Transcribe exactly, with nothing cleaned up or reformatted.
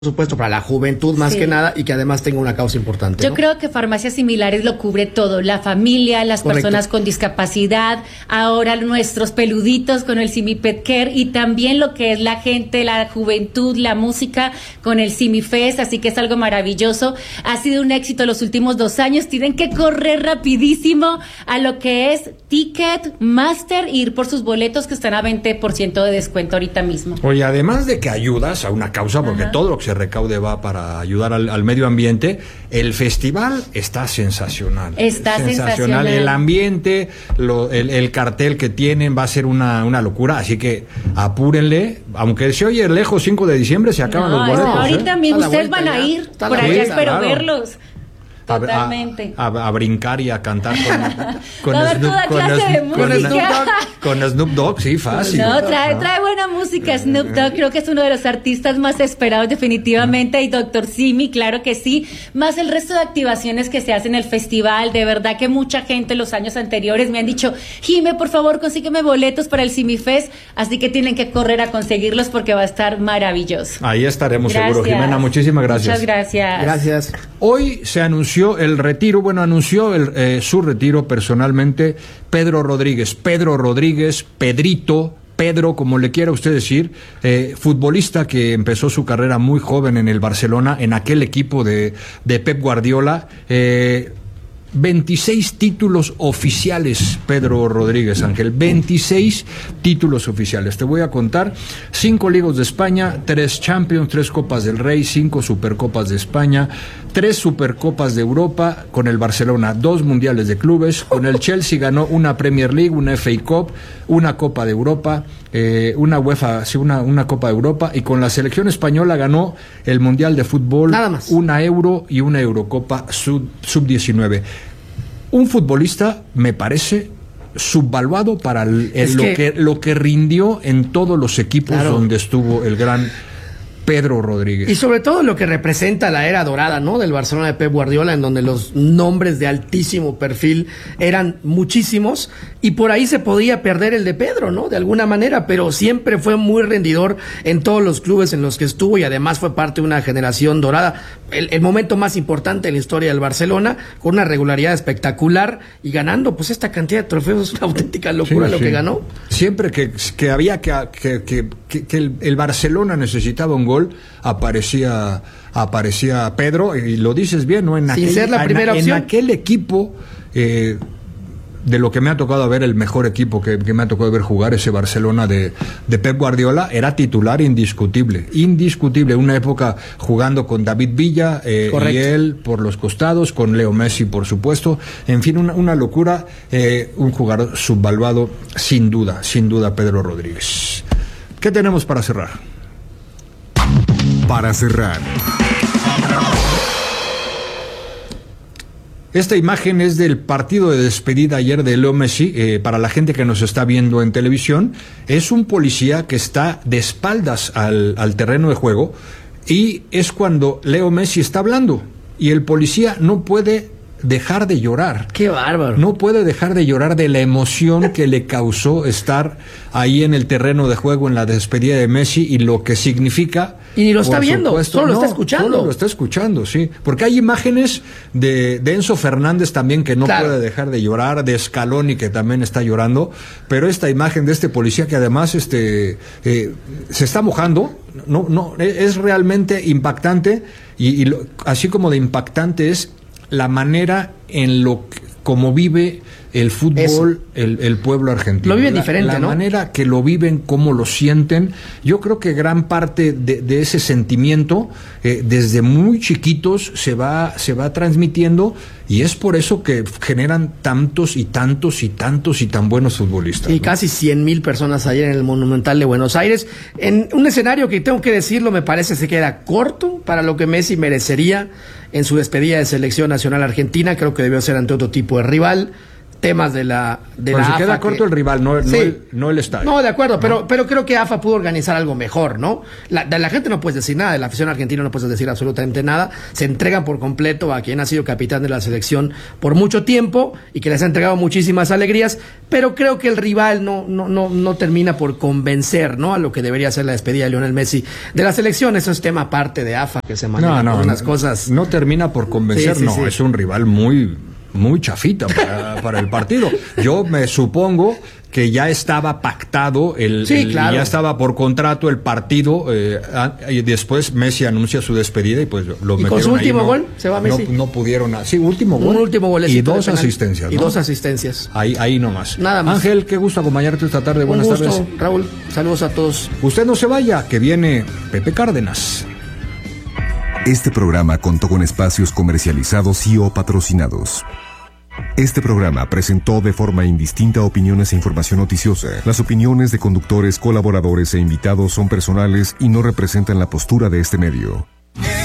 supuesto, para la juventud más Sí. que nada, y que además tenga una causa importante, Yo ¿no? creo que Farmacias Similares lo cubre todo, la familia, las Correcto. personas con discapacidad, ahora nuestros peluditos con el Simi Pet Care y también lo que es la gente, la juventud, la música con el Simi Fest, así que es algo maravilloso. Ha sido un éxito los últimos dos años, tienen que correr rapidísimo a lo que es Ticketmaster e ir por sus boletos que están a veinte por ciento de descuento ahorita mismo. Oye, además de que ayudas a una causa, porque Ajá. todo lo que se recaude va para ayudar al, al medio ambiente, el festival está sensacional. Está sensacional. El ambiente, lo, el, el cartel que tienen va a ser una, una locura, así que apúrenle, aunque se oye lejos, cinco de diciembre se acaban No, los boletos. está- ahorita ¿eh? mismo Está a la ustedes vuelta van a ya. ir, Está a por la allá vuelta, espero claro. verlos. A, Totalmente. a, a, a brincar y a cantar con, Va a haber toda clase de con música. Snoop Dogg, con Snoop Dogg, sí, fácil. No, trae, trae buena música. Snoop Dogg creo que es uno de los artistas más esperados definitivamente, y doctor Simi, claro que sí, más el resto de activaciones que se hacen en el festival. De verdad que mucha gente los años anteriores me han dicho, Jime, por favor, consígueme boletos para el Simi Fest, así que tienen que correr a conseguirlos porque va a estar maravilloso. Ahí estaremos Gracias. seguro, Jimena, muchísimas gracias. Muchas gracias. Gracias. Hoy se anunció el retiro, bueno, anunció el, eh, su retiro personalmente Pedro Rodríguez. Pedro Rodríguez, Pedrito, Pedro, como le quiera usted decir, eh, futbolista que empezó su carrera muy joven en el Barcelona, en aquel equipo de, de Pep Guardiola. Eh, veintiséis títulos oficiales, Pedro Rodríguez Ángel, veintiséis títulos oficiales. Te voy a contar: cinco Ligas de España, tres Champions, tres Copas del Rey, cinco Supercopas de España, tres Supercopas de Europa con el Barcelona, dos Mundiales de Clubes, con el Chelsea ganó una Premier League, una F A Cup, una Copa de Europa, eh, una UEFA, sí, una, una Copa de Europa, y con la selección española ganó el Mundial de Fútbol, Nada más. una Euro y una Eurocopa sub, sub diecinueve. Un futbolista, me parece, subvaluado para el, el, Es lo, que- que, lo que rindió en todos los equipos Claro. donde estuvo el gran Pedro Rodríguez. Y sobre todo lo que representa la era dorada, ¿no? Del Barcelona de Pep Guardiola, en donde los nombres de altísimo perfil eran muchísimos, y por ahí se podía perder el de Pedro, ¿no? De alguna manera, pero siempre fue muy rendidor en todos los clubes en los que estuvo, y además fue parte de una generación dorada. El, el momento más importante en la historia del Barcelona, con una regularidad espectacular y ganando pues esta cantidad de trofeos, una auténtica locura Sí, lo sí. que ganó. Siempre que, que había que, que, que, que- que el, el Barcelona necesitaba un gol, aparecía aparecía Pedro, y lo dices bien, ¿no? En Sin aquel, ser la en- primera en, opción. aquel equipo, eh, de lo que me ha tocado ver, el mejor equipo que, que me ha tocado ver jugar, ese Barcelona de, de Pep Guardiola, era titular indiscutible, indiscutible. Una época jugando con David Villa, eh, y Correcto. él por los costados, con Leo Messi, por supuesto. En fin, una, una locura, eh, un jugador subvaluado, sin duda, sin duda, Pedro Rodríguez. ¿Qué tenemos para cerrar? Para cerrar, Esta imagen es del partido de despedida ayer de Leo Messi. Eh, para la gente que nos está viendo en televisión, es un policía que está de espaldas al, al terreno de juego, y es cuando Leo Messi está hablando, y el policía no puede dejar de llorar. Qué bárbaro. No puede dejar de llorar de la emoción que le causó estar ahí en el terreno de juego en la despedida de Messi, y lo que significa. Y ni lo está por viendo, supuesto, solo lo está no, escuchando. Solo lo está escuchando, sí. Porque hay imágenes de, de Enzo Fernández también, que no Claro. puede dejar de llorar, de Scaloni, que también está llorando, pero esta imagen de este policía que además este eh, se está mojando, no, no, es realmente impactante, y, y lo- así como de impactante es la manera en lo que, como vive el fútbol, el, el pueblo argentino. Lo viven La- diferente, la ¿no? manera que lo viven, cómo lo sienten. Yo creo que gran parte de, de ese sentimiento, eh, desde muy chiquitos, se va, se va transmitiendo, y es por eso que generan tantos y tantos y tantos y tan buenos futbolistas. Y ¿no? casi cien mil personas ayer en el Monumental de Buenos Aires, en un escenario que, tengo que decirlo, me parece se queda corto para lo que Messi merecería en su despedida de selección nacional argentina. Creo que debió ser ante otro tipo de rival. temas de la de Pero la se A F A queda que- corto el rival, no, no, Sí. el, no el estadio. No, de acuerdo, pero, pero creo que A F A pudo organizar algo mejor, ¿no? La, de la gente no puedes decir nada, de la afición argentina no puedes decir absolutamente nada. Se entregan por completo a quien ha sido capitán de la selección por mucho tiempo y que les ha entregado muchísimas alegrías, pero creo que el rival no, no, no, no termina por convencer, ¿no? A lo que debería ser la despedida de Lionel Messi de la selección. Eso es tema aparte de A F A que se maneja No, no, por unas no, cosas. no termina por convencer, Sí, sí, no, sí. es un rival muy, muy chafita para, para el partido. Yo me supongo que ya estaba pactado, el, Sí, el- claro. ya estaba por contrato el partido, eh, a- y después Messi anuncia su despedida y pues lo ¿Y con metieron su ahí, último no- gol se va Messi? No, no pudieron, sí, último gol. Un último golecito y dos de penal. asistencias, Y ¿no? dos asistencias. Ahí, ahí nomás. Nada más. Ángel, qué gusto acompañarte esta tarde. Buenas Un gusto, tardes. Raúl. Saludos a todos. Usted no se vaya, que viene Pepe Cárdenas. Este programa contó con espacios comercializados y o patrocinados. Este programa presentó de forma indistinta opiniones e información noticiosa. Las opiniones de conductores, colaboradores e invitados son personales y no representan la postura de este medio.